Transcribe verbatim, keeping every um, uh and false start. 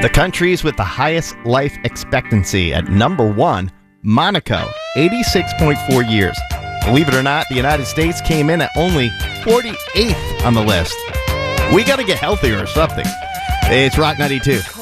The countries with the highest life expectancy at number one, Monaco, eighty-six point four years. Believe it or not, the United States came in at only forty-eighth on the list. We got to get healthier or something. It's Rock ninety-two.